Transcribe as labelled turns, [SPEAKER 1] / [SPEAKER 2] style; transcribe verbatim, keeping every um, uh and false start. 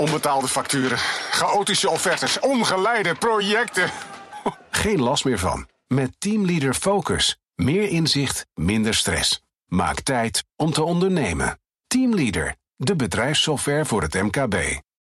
[SPEAKER 1] Onbetaalde facturen, chaotische offertes, ongeleide projecten.
[SPEAKER 2] Geen last meer van. Met Teamleader Focus. Meer inzicht, minder stress. Maak tijd om te ondernemen. Teamleader, de bedrijfssoftware voor het M K B.